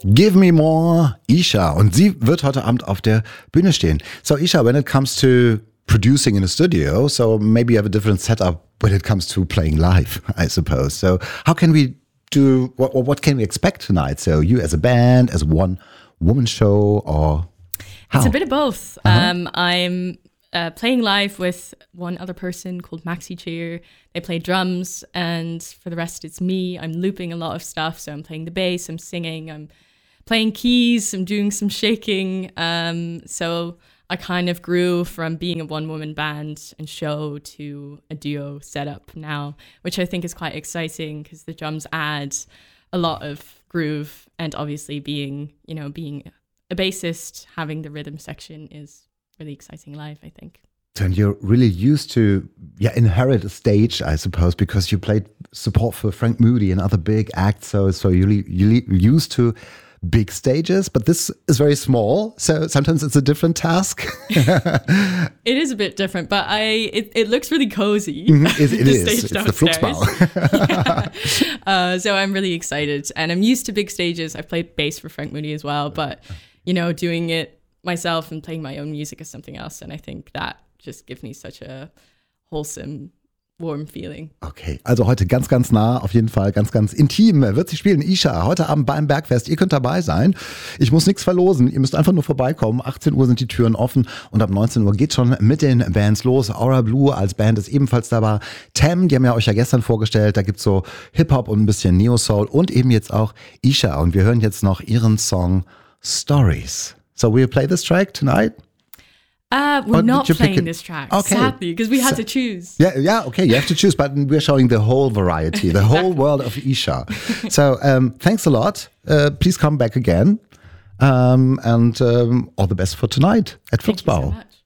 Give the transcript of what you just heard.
Give Me More, Isha. Und sie wird heute Abend auf der Bühne stehen. So Isha, when it comes to producing in a studio, so maybe you have a different setup when it comes to playing live, I suppose. So how can we do, what can we expect tonight? So you as a band, as one woman show, or how? It's a bit of both. I'm playing live with one other person called Maxi Cheer. They play drums, and for the rest it's me. I'm looping a lot of stuff, so I'm playing the bass, I'm singing, I'm playing keys, I'm doing some shaking. So I kind of grew from being a one-woman band and show to a duo setup now, which I think is quite exciting because the drums add a lot of groove, and obviously being a bassist, having the rhythm section is really exciting live, I think. And you're really used to inherit a stage, I suppose, because you played support for Frank Moody and other big acts. So you're used to big stages, but this is very small. So sometimes it's a different task. It is a bit different, but it looks really cozy. It is. It's the Flugsbau. So I'm really excited. And I'm used to big stages. I've played bass for Frank Moody as well, but, doing it myself and playing my own music is something else. And I think that just gives me such a wholesome, warm feeling. Okay, also heute ganz, ganz nah, auf jeden Fall ganz, ganz intim wird sie spielen. Isha, heute Abend beim Bergfest. Ihr könnt dabei sein. Ich muss nichts verlosen. Ihr müsst einfach nur vorbeikommen. 18 Uhr sind die Türen offen und ab 19 Uhr geht schon mit den Bands los. Aura Blue als Band ist ebenfalls dabei. Tam, die haben ja euch ja gestern vorgestellt. Da gibt's so Hip-Hop und ein bisschen Neo-Soul und eben jetzt auch Isha. Und wir hören jetzt noch ihren Song Stories. So we'll play this track tonight? We're not playing this track, sadly, because we had to choose. Yeah, okay, you have to choose, but we're showing the whole variety, the whole world of Isha. So thanks a lot. Please come back again. And all the best for tonight at Flugsbau. Thank you so much.